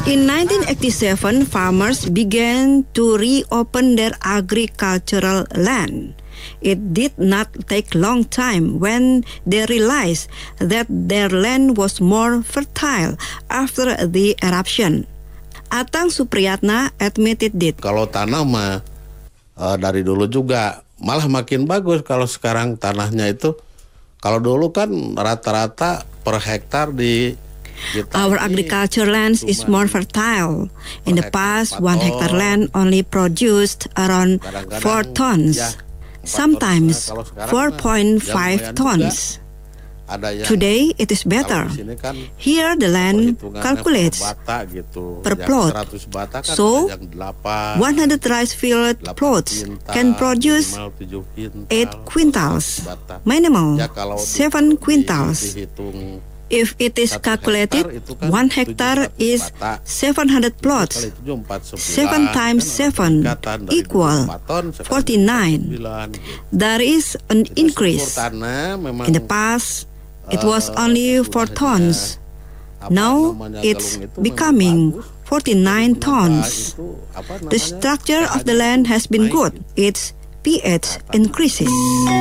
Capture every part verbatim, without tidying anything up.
In nineteen eighty-seven, farmers began to reopen their agricultural land. It did not take long time when they realized that their land was more fertile after the eruption. Atang Supriyatna admitted it. Kalau tanah mah uh, dari dulu juga malah makin bagus. Kalau sekarang tanahnya itu, kalau dulu kan rata-rata per hektar di Our agriculture lands is more fertile. In the past, one hectare land only produced around four tons, sometimes four point five tons. Today, it is better. Here, the land calculates per plot. So, one hundred rice field plots can produce eight quintals, minimal seven quintals. If it is calculated, one hectare is seven hundred plots. seven times seven equal forty-nine. There is an increase. In the past, it was only four tons. Now, it's becoming forty-nine tons. The structure of the land has been good. Its pH increases.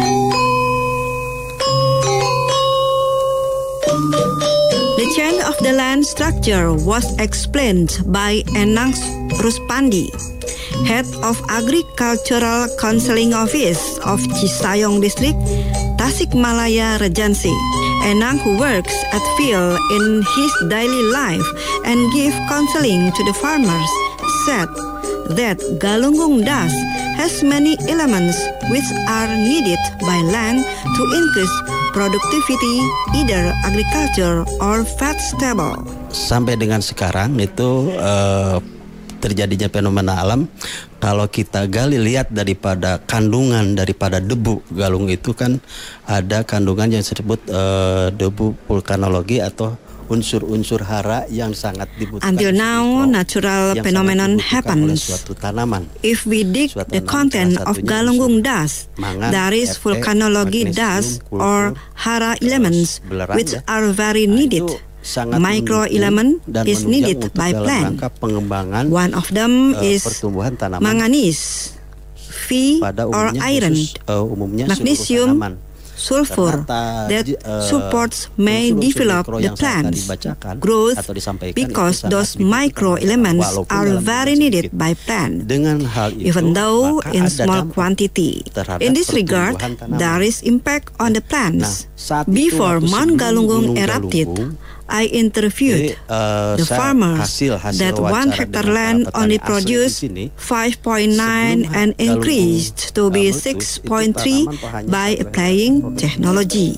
The change of the land structure was explained by Enang Ruspandi, head of Agricultural Counseling Office of Cisayong District, Tasikmalaya Regency. Enang, who works at field in his daily life and give counseling to the farmers, said that Galunggung dust has many elements which are needed by land to increase productivity, either agriculture or vegetable. Sampai dengan sekarang itu uh, terjadinya fenomena alam. Kalau kita gali lihat daripada kandungan daripada debu galung itu kan ada kandungan yang disebut uh, debu vulkanologi atau unsur-unsur hara yang sangat dibutuhkan. Until now, natural phenomenon happens. If we dig the content of Galunggung dust, there is volcanology dust or hara elements which are very needed. Micro element is needed by plant. One of them is manganese, Fe or iron, magnesium, sulfur that supports may develop the plant's growth because those micro elements are very needed by plant, even though in small quantity. In this regard, there is impact on the plants. Before Mount Galunggung erupted, I interviewed uh, the farmers that one hectare land only produced five point nine and increased to be six point three by applying technology.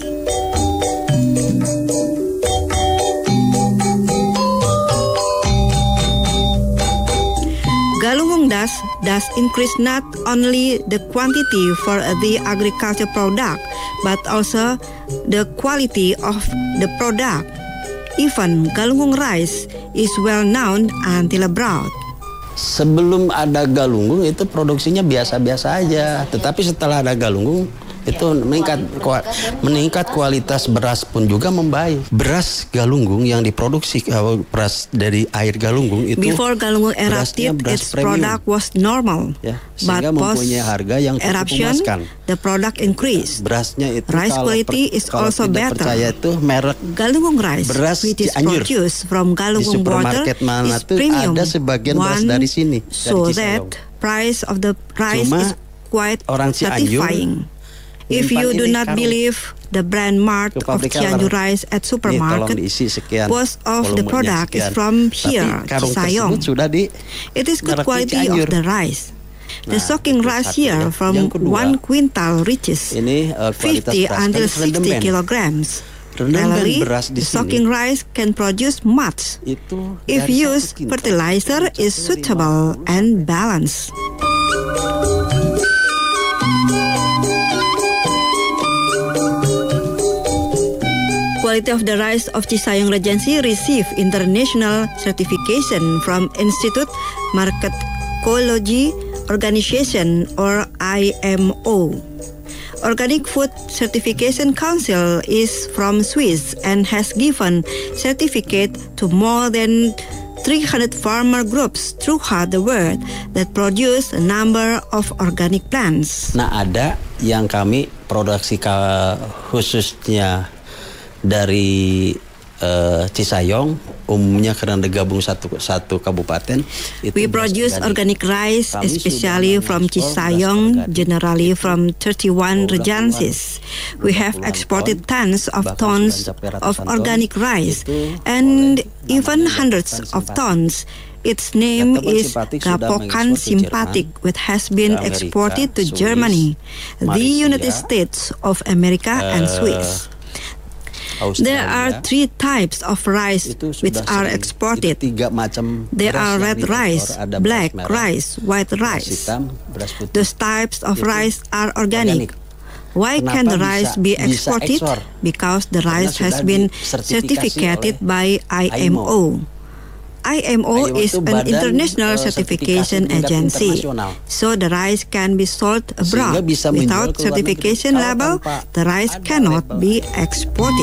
Galunggung dust does increase not only the quantity for the agriculture product, but also the quality of the product. Even Galunggung rice is well known until abroad. Sebelum ada Galunggung itu produksinya biasa-biasa aja, tetapi setelah ada Galunggung itu meningkat meningkat kualitas beras pun juga membaik. Beras Galunggung yang diproduksi beras dari air Galunggung itu before Galunggung erupted, its product was normal, ya, but post harga yang eruption the product increased. Berasnya itu rice quality per, is also better. Itu merek Galunggung rice which is produced from Galunggung water is premium. Ada sebagian beras dari sini, so dari that price of the rice Cuma is quite orang satisfying. If you do not believe the brand mark of Cianjur rice at supermarket, most of the product is from here, Cisayong. It is good quality of the rice. The soaking rice here from one quintal reaches fifty until sixty kilograms. Rarely, the soaking rice can produce much if used fertilizer is suitable and balanced. Quality of the rice of Cisayong Regency received international certification from Institute Marketology Organization or I M O. Organic Food Certification Council is from Swiss and has given certificate to more than three hundred farmer groups throughout the world that produce a number of organic plants. Nah, ada yang kami produksi khususnya dari uh, Cisayong, umumnya karena digabung satu satu kabupaten. Itu we produce organic, organic rice, kami especially from Cisayong, generally from thirty-one regencies. We have exported tons of tons of organic rice and even hundreds of tons. Its name is Gapokan Simpatik, which has been exported to Germany, the United States of America, and Swiss. There are three types of rice which are exported. There are red rice, black rice, white rice. Those types of rice are organic. Why can the rice be exported? Because the rice has been certificated by I M O. I M O is an international certification agency, so the rice can be sold abroad. Without certification label, the rice cannot be exported.